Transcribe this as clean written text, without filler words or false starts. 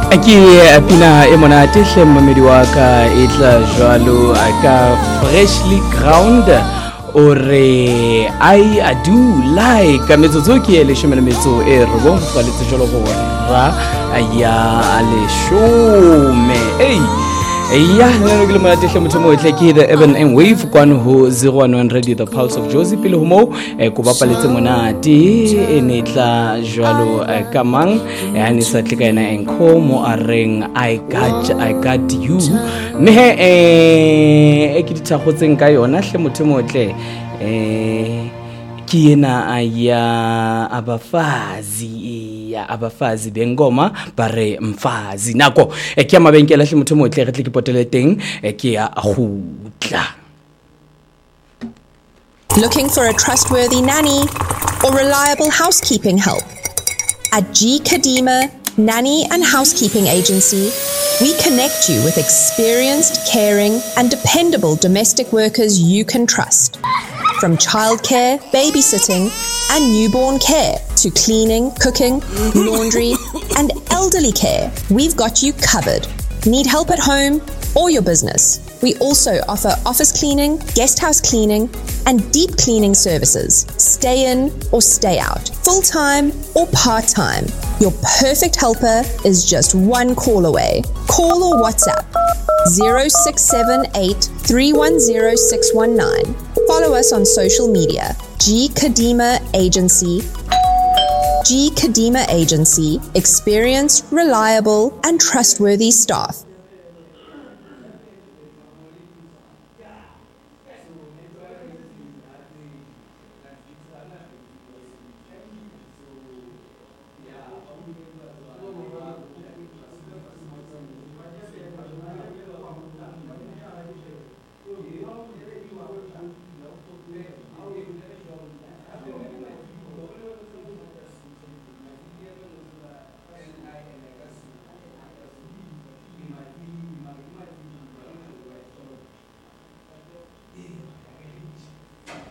Ke pina e monate hle mmamedi wa ka e tla jwalo ka freshly ground ore I do like metsotso ke le shemela metso e re bo fa le tsjolo go ra ya le shome ya nna ke le monate hle motho mo tle ke the Urban and Wave kwana ho 011 Radio the Pulse of Jozi pele ho mo go bapaletse monate e ne tla jwalo ka mang ya ni sa tleka ena enko mo areng I got you me e ke dithagotseng ka yona hle motho mo tle ke ena aya abafazi bengoma bare mfazi nako ke ya mabenkela hle motho mo tle re tle ke potele teng ke ya gutla. Looking for a trustworthy nanny or reliable housekeeping help? At G Kadima Nanny and Housekeeping Agency, we connect you with experienced, caring, and dependable domestic workers you can trust. From childcare, babysitting, and newborn care to cleaning, cooking, laundry, and elderly care, we've got you covered. Need help at home or your business? We also offer office cleaning, guest house cleaning, and deep cleaning services. Stay in or stay out, full-time or part-time. Your perfect helper is just one call away. Call or WhatsApp 0678 310 619. Follow us on social media. G Kadima Agency. G Kadima Agency. Experienced, reliable, and trustworthy staff.